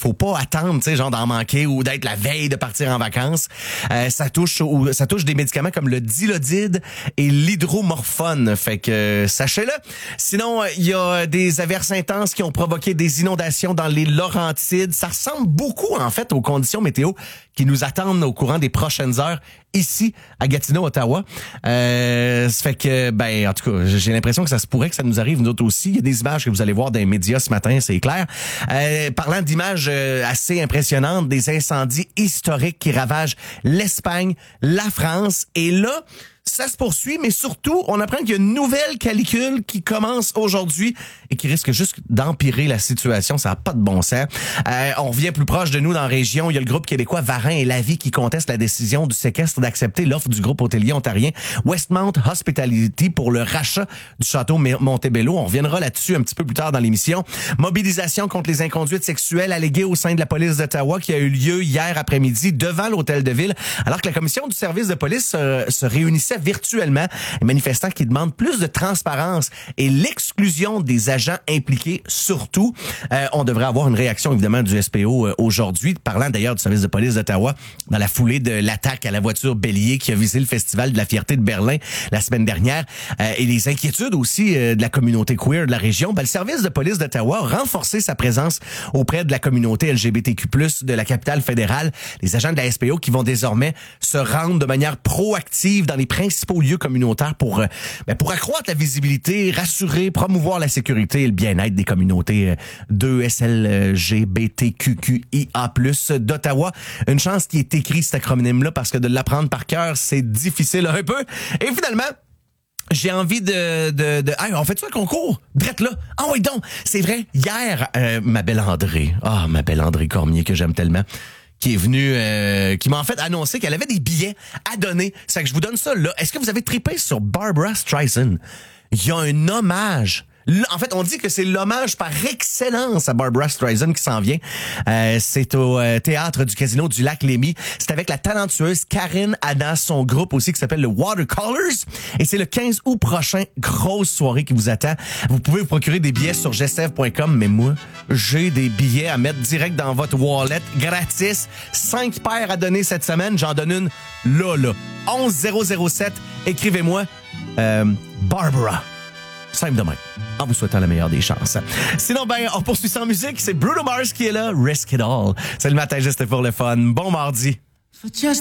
faut pas attendre, tu sais, genre d'en manquer ou d'être la veille de partir en vacances. Ça touche des médicaments comme le Dilaudid et l'hydromorphone. Fait que sachez-le. Sinon, il y a des averses intenses qui ont provoqué des inondations dans les Laurentides. Ça ressemble beaucoup, en fait, aux conditions météo qui nous attendent au courant des prochaines heures ici à Gatineau, Ottawa. Ça fait que, en tout cas, j'ai l'impression que ça se pourrait que ça nous arrive nous autres aussi. Il y a des images que vous allez voir dans les médias ce matin, c'est clair. Parlant d'images assez impressionnantes, des incendies historiques qui ravagent l'Espagne, la France, et là, ça se poursuit, mais surtout, on apprend qu'il y a une nouvelle canicule qui commence aujourd'hui et qui risque juste d'empirer la situation. Ça n'a pas de bon sens. On revient plus proche de nous dans la région. Il y a le groupe québécois Varin et Lavie qui conteste la décision du séquestre d'accepter l'offre du groupe hôtelier ontarien Westmount Hospitality pour le rachat du château Montebello. On reviendra là-dessus un petit peu plus tard dans l'émission. Mobilisation contre les inconduites sexuelles alléguées au sein de la police d'Ottawa qui a eu lieu hier après-midi devant l'hôtel de ville, alors que la commission du service de police se réunissait virtuellement. Les manifestants qui demandent plus de transparence et l'exclusion des agents impliqués surtout. On devrait avoir une réaction évidemment du SPO aujourd'hui, parlant d'ailleurs du service de police d'Ottawa dans la foulée de l'attaque à la voiture bélier qui a visé le Festival de la fierté de Berlin la semaine dernière et les inquiétudes aussi de la communauté queer de la région. Le service de police d'Ottawa a renforcé sa présence auprès de la communauté LGBTQ+, de la capitale fédérale. Les agents de la SPO qui vont désormais se rendre de manière proactive dans les principaux lieux communautaires pour accroître la visibilité, rassurer, promouvoir la sécurité et le bien-être des communautés de SLGBTQIA+ d'Ottawa. Une chance qui est écrit cet acronyme-là parce que de l'apprendre par cœur, c'est difficile un peu. Et finalement, j'ai envie hey, on fait ça un concours? Drette là. Ah oui donc, c'est vrai. Hier, ma belle André Cormier que j'aime tellement, qui est venue, qui m'a en fait annoncé qu'elle avait des billets à donner. C'est que je vous donne ça là. Est-ce que vous avez trippé sur Barbra Streisand? Il y a un hommage. En fait, on dit que c'est l'hommage par excellence à Barbra Streisand qui s'en vient. C'est au théâtre du Casino du Lac-Lémy. C'est avec la talentueuse Karine Anna, son groupe aussi qui s'appelle le Watercolors. Et c'est le 15 août prochain. Grosse soirée qui vous attend. Vous pouvez vous procurer des billets sur gestev.com, mais moi, j'ai des billets à mettre direct dans votre wallet, gratis. 5 paires à donner cette semaine. J'en donne une là. 11007. Écrivez-moi Barbara. Simple demain, en vous souhaitant la meilleure des chances. Sinon, on poursuit sans musique. C'est Bruno Mars qui est là. Risk It All. C'est le matin juste pour le fun. Bon mardi. For just